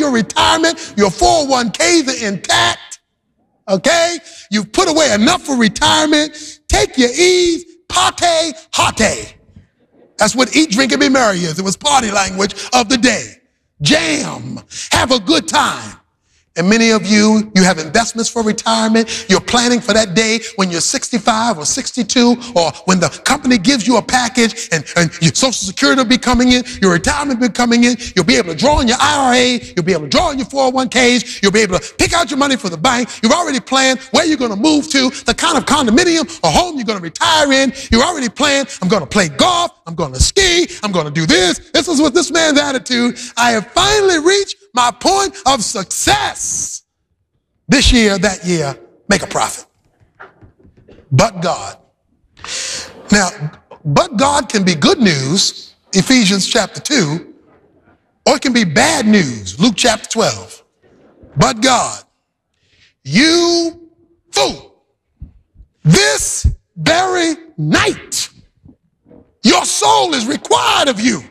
your retirement. Your 401ks are intact. Okay? You've put away enough for retirement. Take your ease. Party, hearty. That's what eat, drink, and be merry is. It was party language of the day. Jam. Have a good time. And many of you, you have investments for retirement. You're planning for that day when you're 65 or 62, or when the company gives you a package and your Social Security will be coming in, your retirement will be coming in. You'll be able to draw on your IRA. You'll be able to draw on your 401ks. You'll be able to pick out your money for the bank. You've already planned where you're going to move to, the kind of condominium or home you're going to retire in. You're already planned, I'm going to play golf. I'm going to ski. I'm going to do this. This is what this man's attitude. I have finally reached my point of success. This year, that year, make a profit. But God. Now, but God can be good news, Ephesians chapter 2, or it can be bad news, Luke chapter 12. But God, you fool, this very night, your soul is required of you.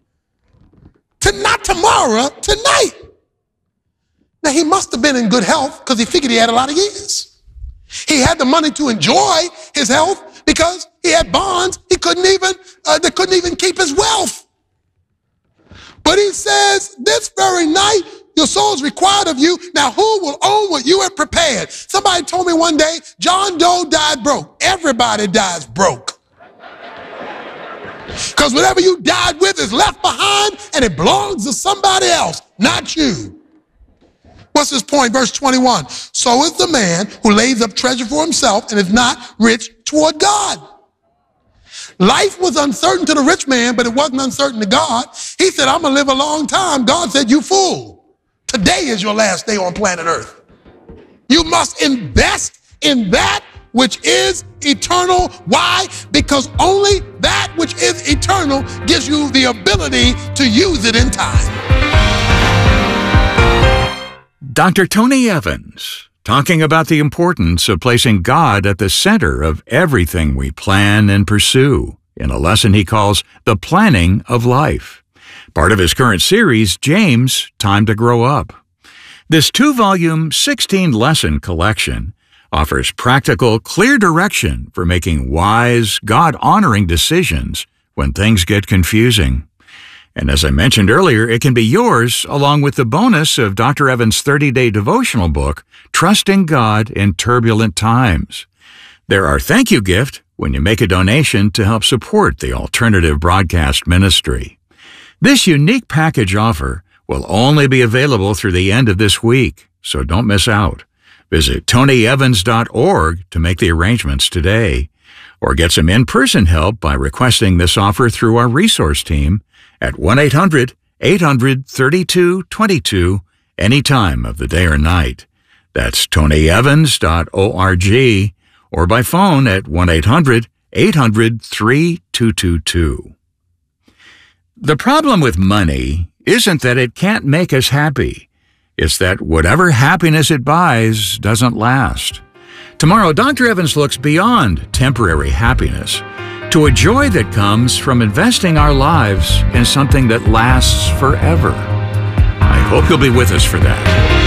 Not tomorrow, tonight. Now, he must have been in good health because he figured he had a lot of years. He had the money to enjoy his health because he had bonds. They couldn't even keep his wealth. But he says, this very night, your soul is required of you. Now, who will own what you have prepared? Somebody told me one day, John Doe died broke. Everybody dies broke. Because whatever you died with is left behind and it belongs to somebody else, not you. What's his point? Verse 21. So is the man who lays up treasure for himself and is not rich toward God. Life was uncertain to the rich man, but it wasn't uncertain to God. He said, I'm going to live a long time. God said, you fool. Today is your last day on planet Earth. You must invest in that which is eternal. Why? Because only that which is eternal gives you the ability to use it in time. Dr. Tony Evans, talking about the importance of placing God at the center of everything we plan and pursue in a lesson he calls The Planning of Life, part of his current series, James, Time to Grow Up. This 2-volume, 16-lesson collection offers practical, clear direction for making wise, God-honoring decisions when things get confusing. And as I mentioned earlier, it can be yours along with the bonus of Dr. Evans' 30-day devotional book, Trusting God in Turbulent Times. They're our thank you gift when you make a donation to help support the alternative broadcast ministry. This unique package offer will only be available through the end of this week, so don't miss out. Visit tonyevans.org to make the arrangements today, or get some in-person help by requesting this offer through our resource team at 1-800-800-3222 any time of the day or night. That's tonyevans.org, or by phone at 1-800-800-3222. The problem with money isn't that it can't make us happy. It's that whatever happiness it buys doesn't last. Tomorrow, Dr. Evans looks beyond temporary happiness to a joy that comes from investing our lives in something that lasts forever. I hope you'll be with us for that.